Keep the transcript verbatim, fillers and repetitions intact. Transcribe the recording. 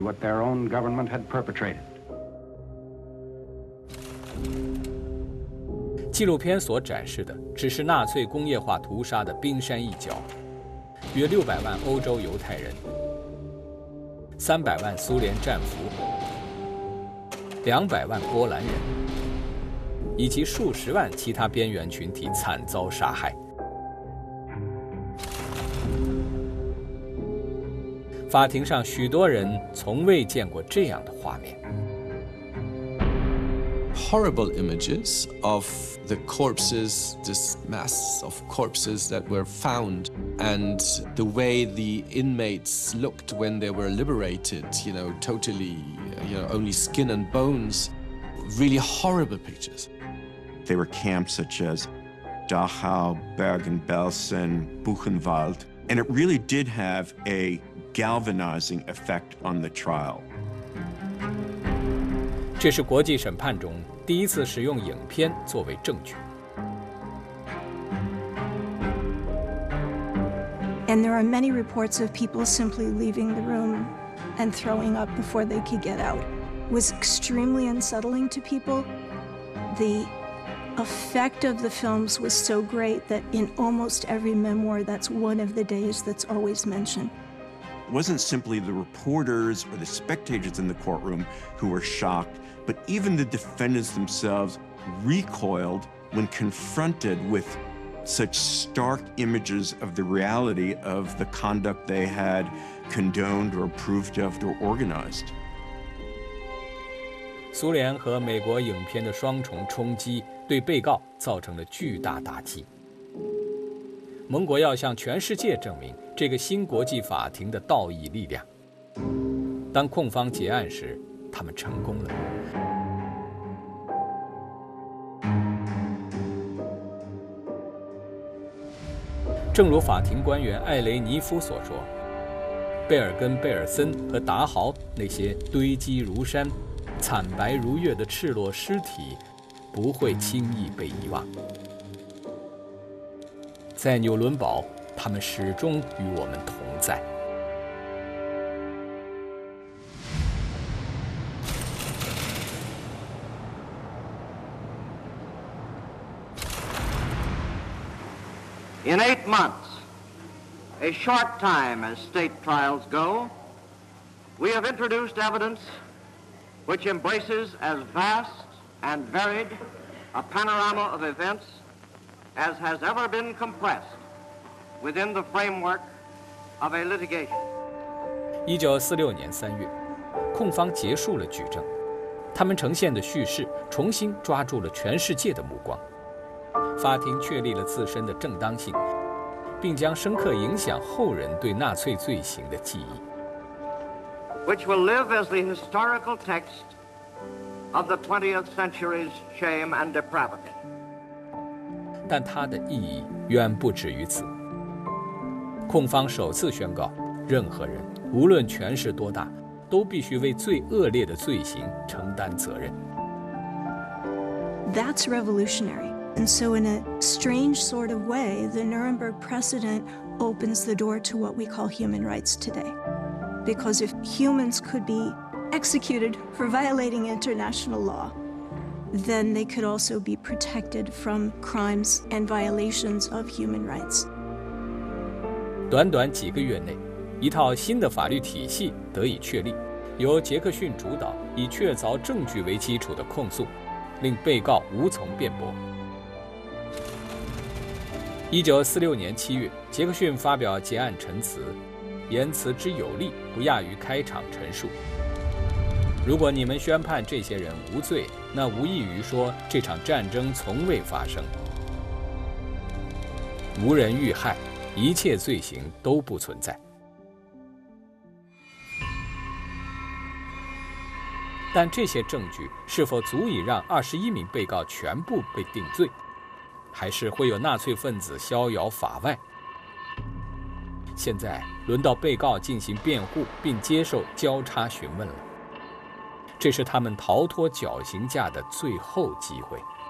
what their own government had perpetrated. 纪录片所展示的只是纳粹工业化屠杀的冰山一角，约六百万欧洲犹太人，三百万苏联战俘，两百万波兰人，以及数十万其他边缘群体惨遭杀害。法庭上，许多人从未见过这样的画面。 Horrible images of the corpses, this mass of corpses that were found, and the way the inmates looked when they were liberated, you know, totally, you know, only skin and bones. Really horrible pictures. They were camps such as Dachau, Bergen-Belsen, Buchenwald, and it really did have a galvanizing effect on the trial. 这是国际审判中第一次使用影片作为证据。 And there are many reports of people simply leaving the room and throwing up before they could get out. It was extremely unsettling to people. The effect of the films was so great that in almost every memoir, that's one of the days that's always mentioned. It wasn't simply the reporters or the spectators in the courtroom who were shocked, but even the defendants themselves recoiled when confronted with such stark images of the reality of the conduct they had condoned or approved of or organized. 苏联和美国影片的双重冲击对被告造成了巨大打击。盟国要向全世界证明这个新国际法庭的道义力量。当控方结案时，他们成功了。正如法庭官员艾雷尼夫所说，贝尔根贝尔森和达豪那些堆积如山、惨白如月的赤裸尸体不会轻易被遗忘。在纽伦堡，他们始终与我们同在。 In eight months, a short time as state trials go, we have introduced evidence which embraces as vast and varied a panorama of events as has ever been compressed within the framework of a litigation. 一九四六年三月，控方结束了举证，他们呈现的叙事重新抓住了全世界的目光。法庭确立了自身的正当性，并将深刻影响后人对纳粹罪行的记忆。 Which will live as the historical text of the twentieth century's shame and depravity. 但它的意义远不止于此。控方首次宣告，任何人，无论权势多大，都必须为最恶劣的罪行承担责任。 That's revolutionary. And so in a strange sort of way, the Nuremberg precedent opens the door to what we call human rights today. Because if humans could be executed for violating international law, then they could also be protected from crimes and violations of human rights. 短短几个月内，一套新的法律体系得以确立，由杰克逊主导，以确凿证据为基础的控诉，令被告无从辩驳。一九四六年七月，杰克逊发表结案陈词，言辞之有力，不亚于开场陈述。如果你们宣判这些人无罪，那无异于说这场战争从未发生，无人遇害，一切罪行都不存在。但这些证据是否足以让二十一名被告全部被定罪？还是会有纳粹分子逍遥法外？现在轮到被告进行辩护并接受交叉询问了，这是他们逃脱绞刑架的最后机会。